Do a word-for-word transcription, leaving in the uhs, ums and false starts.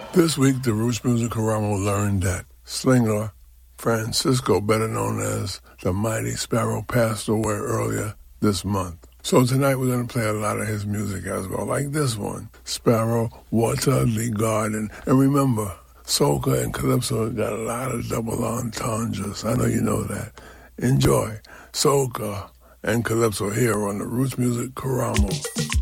This week, the Roots Music Karamo learned that Slinger Francisco, better known as the Mighty Sparrow, passed away earlier this month. So tonight we're going to play a lot of his music as well, like this one, Sparrow, Waterley Garden. And remember, soca and calypso got a lot of double entendres. I know you know that. Enjoy soca and calypso here on the Roots Music Karamo.